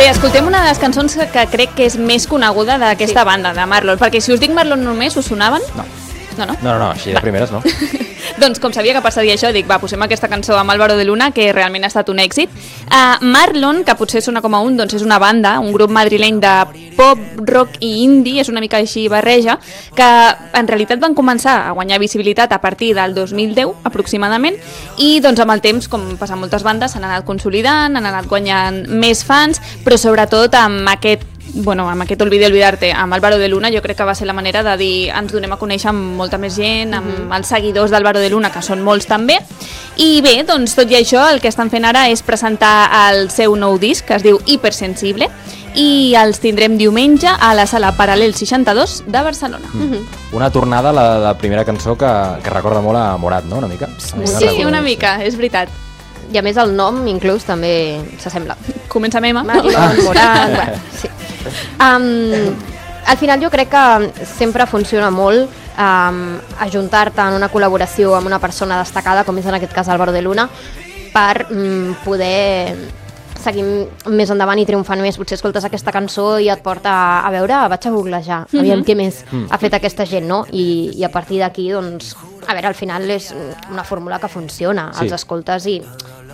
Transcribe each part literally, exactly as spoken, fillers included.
Bé, escoltem una de les cançons que crec que és més coneguda d'aquesta sí. banda, de Marlon, perquè si us dic Marlon només, us sonaven? No. No, no? No, no, no, així de primeres no. Doncs com sabia que passaria això, dic, va, posem aquesta cançó amb Álvaro de Luna, que realment ha estat un èxit. Uh, Marlon, que potser sona com a un, doncs és una banda, un grup madrileny de pop, rock i indie, és una mica així barreja, que en realitat van començar a guanyar visibilitat a partir del dos mil deu, aproximadament, i doncs amb el temps, com passa amb moltes bandes, s'han anat consolidant, han anat guanyant més fans, però sobretot amb aquest bueno, amb aquest Olvide Olvidarte, amb Álvaro de Luna, jo crec que va ser la manera de dir ens donem a conèixer amb molta més gent, amb mm-hmm. els seguidors d'Álvaro de Luna, que són molts també. I bé, doncs tot i això, el que estan fent ara és presentar el seu nou disc, que es diu Hipersensible, i els tindrem diumenge a la sala Paral·lel seixanta-dos de Barcelona. Mm-hmm. Una tornada a la, la primera cançó que, que recorda molt a Morat, no? Una mica? Sí, una mica, és veritat. I a més el nom inclús també s'assembla. Comença Mema. Marlon, ah. Morat, bueno, sí. Um, al final jo crec que sempre funciona molt um, ajuntar-te en una col·laboració amb una persona destacada, com és en aquest cas Álvaro de Luna, per um, poder seguir més endavant i triomfant més. Potser escoltes aquesta cançó i et porta a veure, vaig a googlejar, mm-hmm. aviam què més mm. ha fet aquesta gent, no? I, i a partir d'aquí, doncs, a veure, al final és una fórmula que funciona, sí. Els escoltes i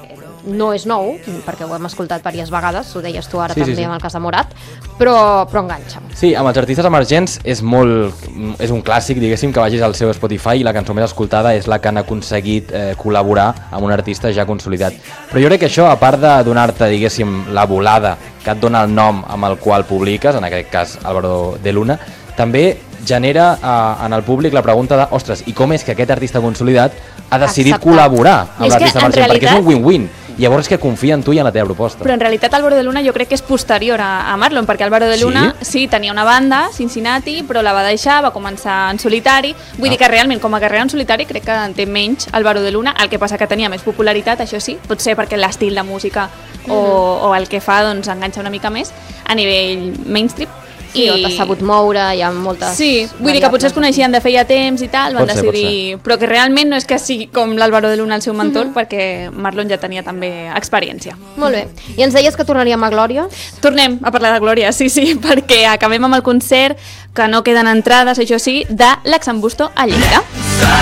no és nou, perquè ho hem escoltat diverses vegades, ho deies tu ara sí, també sí, sí. amb el cas de Morat, però, però enganxa. Sí, amb els artistes emergents és molt, és un clàssic, diguéssim, que vagis al seu Spotify i la cançó més escoltada és la que han aconseguit eh, col·laborar amb un artista ja consolidat. Però jo crec que això, a part de donar-te, diguéssim, la volada que et dona el nom amb el qual publiques, en aquest cas Álvaro de Luna, també genera eh, en el públic la pregunta de, ostres, i com és que aquest artista consolidat ha decidit Acceptat. col·laborar amb l'artista emergent? Realitat... Perquè és un win-win. Llavors que confia en tu i en la teva proposta. Però en realitat Álvaro de Luna jo crec que és posterior a, a Marlon, perquè Álvaro de Luna sí? sí, tenia una banda, Cincinnati, però la va deixar, va començar en solitari. Vull ah. dir que realment com a carrera en solitari crec que en té menys Álvaro de Luna, el que passa que tenia més popularitat, això sí, potser perquè l'estil de música o, mm. o el que fa doncs enganxa una mica més a nivell mainstream. Sí, i... t'ha sabut moure, hi ha moltes... Sí, vull dir que potser es coneixien de feia temps i tal, van pot decidir... Ser, però que realment no és que sigui com l'Álvaro de Luna el seu mentor, mm-hmm. perquè Marlon ja tenia també experiència. Molt bé. I ens deies que tornaríem a Glòria? Tornem a parlar de Glòria, sí, sí, perquè acabem amb el concert, que no queden entrades, això sí, de l'Axambusto a Lleida.